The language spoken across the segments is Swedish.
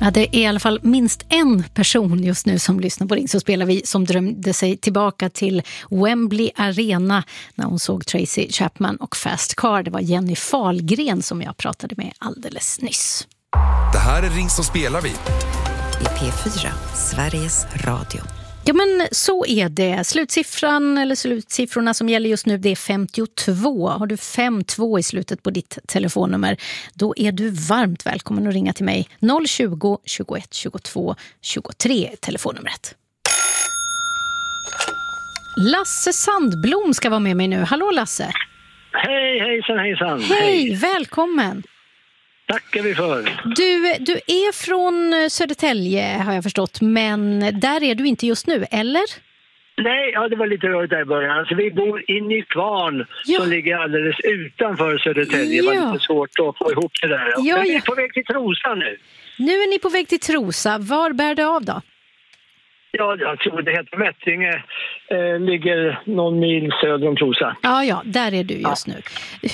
Ja, det är i alla fall minst en person just nu som lyssnar på Ring så spelar vi som drömde sig tillbaka till Wembley Arena när hon såg Tracy Chapman och Fast Car. Det var Jenny Fahlgren som jag pratade med alldeles nyss. Det här är Ring så spelar vi. I P4, Sveriges Radio. Ja, men så är det. Slutsiffran eller slutsiffrorna som gäller just nu, det är 52. Har du 52 i slutet på ditt telefonnummer, då är du varmt välkommen att ringa till mig. 020 21 22 23 telefonnumret. Lasse Sandblom ska vara med mig nu. Hallå Lasse. Hej, hejsan. Hej, välkommen. Tackar vi för. Du är från Södertälje har jag förstått, men där är du inte just nu, eller? Nej, ja, det var lite rörigt där i början. Alltså, vi bor i Nykvarn som ligger alldeles utanför Södertälje. Det var lite svårt att få ihop det där. Ja, men vi är på väg till Trosa nu. Nu är ni på väg till Trosa. Var bär det av då? Ja, jag tror det heter Mättinge. Ligger någon mil söder om Trosa. Ja, där är du just nu.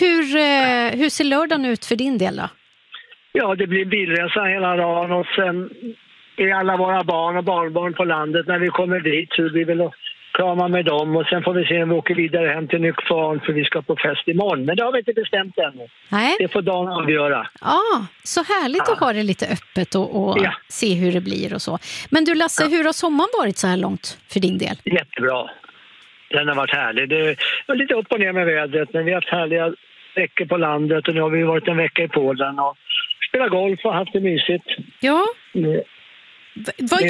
Hur ser lördagen ut för din del då? Ja, det blir bilresa hela dagen och sen är alla våra barn och barnbarn på landet när vi kommer dit. Så vi vill krama med dem och sen får vi se om vi åker vidare hem till Nykvarn för vi ska på fest imorgon. Men det har vi inte bestämt ännu. Nej. Det får dagen avgöra. Ja, så härligt att ha det lite öppet och se hur det blir och så. Men du Lasse, hur har sommaren varit så här långt för din del? Jättebra. Den har varit härlig. Det var lite upp och ner med vädret, men vi har haft härliga veckor på landet och nu har vi varit en vecka i Polen och spelat golf och haft det mysigt. Ja. Vad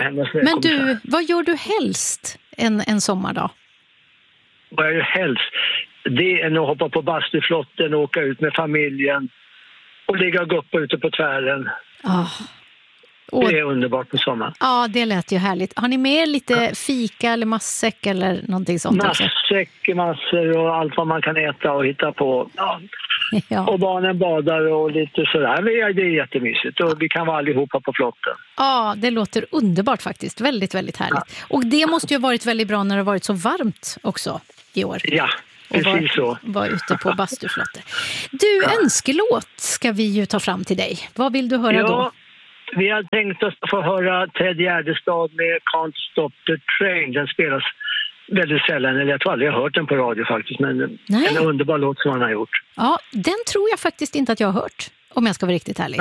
gör du helst en sommardag? Vad gör du helst? Det är att hoppa på bastuflotten och åka ut med familjen och ligga och guppa ute på tvären. Det är underbart på sommaren. Ja, det lät ju härligt. Har ni med lite fika eller matsäck eller någonting sånt? Matsäck, massor och allt vad man kan äta och hitta på. Ja. Och barnen badar och lite sådär. Det är jättemysigt och vi kan vara allihopa på flotten. Ja, det låter underbart faktiskt. Väldigt, väldigt härligt. Och det måste ju ha varit väldigt bra när det har varit så varmt också i år. Ja, precis så. Var ute på bastuflotte. Du, önskelåt ska vi ju ta fram till dig. Vad vill du höra då? Vi har tänkt oss att få höra Ted Gärdestad med Can't Stop the Train. Den spelas väldigt sällan, eller jag tror aldrig jag har hört den på radio faktiskt, men en underbar låt som han har gjort. Ja, den tror jag faktiskt inte att jag har hört, om jag ska vara riktigt ärlig.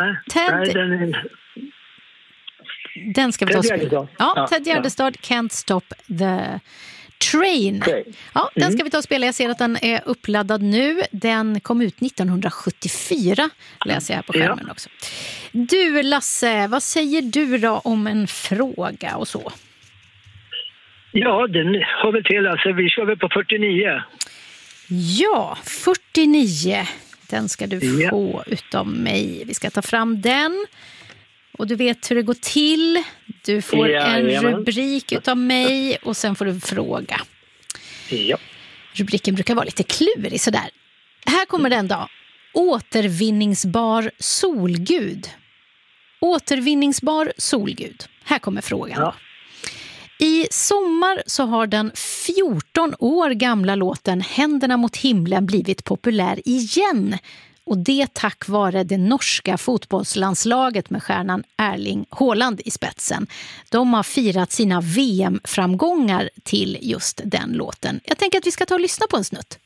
Den ska vi ta och spela. Ja, Ted Gärdestad, Can't Stop the Train. Ja, den ska vi ta och spela. Jag ser att den är uppladdad nu. Den kom ut 1974, läser jag här på skärmen också. Du Lasse, vad säger du då om en fråga och så? Ja, den har väl till. Alltså, vi kör väl på 49. Ja, 49. Den ska du få utav mig. Vi ska ta fram den. Och du vet hur det går till. Du får en rubrik utav mig och sen får du fråga. Ja. Rubriken brukar vara lite klurig sådär. Här kommer den då. Återvinningsbar solgud. Återvinningsbar solgud. Här kommer frågan. Ja. I sommar så har den 14 år gamla låten Händerna mot himlen blivit populär igen. Och det tack vare det norska fotbollslandslaget med stjärnan Erling Haaland i spetsen. De har firat sina VM-framgångar till just den låten. Jag tänker att vi ska ta och lyssna på en snutt.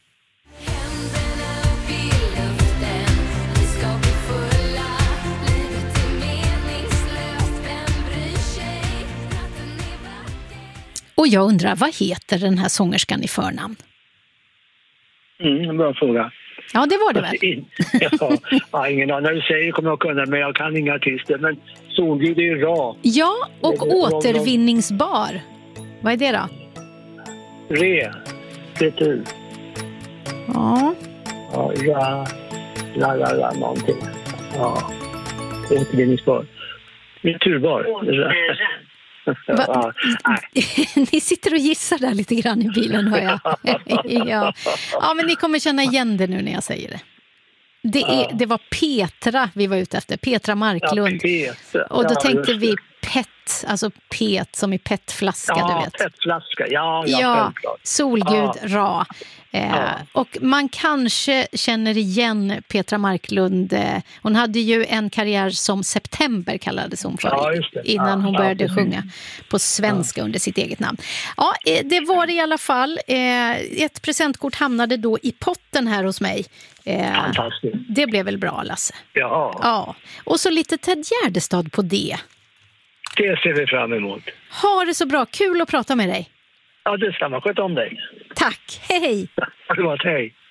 Och jag undrar, vad heter den här sångerskan i förnamn? En bra fråga. Ja, det var det väl? Ingen aning. När du säger kommer jag kunna, men jag kan inga artister. Men solgud är ju bra. Ja, och återvinningsbar. Vad är det då? Retur. Ja. Ja, någonting. Ja, återvinningsbar. Returbar. Ni sitter och gissar där lite grann i bilen, hör jag. Ja, men ni kommer känna igen det nu när jag säger det. Det var Petra vi var ute efter. Petra Marklund. Ja, Petra. Och då tänkte vi PET, alltså PET som i petflaska, Ja, du vet. petflaska. Ja, självklart. Solgud Ra. Och man kanske känner igen Petra Marklund. Hon hade ju en karriär som September kallades hon för, just det. innan hon började sjunga på svenska under sitt eget namn. Ja, det var det i alla fall. Ett presentkort hamnade då i potten här hos mig. Fantastiskt. Det blev väl bra, Lasse? Ja, Och så lite Ted Gärdestad på det. det ser vi fram emot. Ha det så bra, kul att prata med dig. Ja, detsamma. Sköt om dig. Tack, hej! Ha det gott, hej.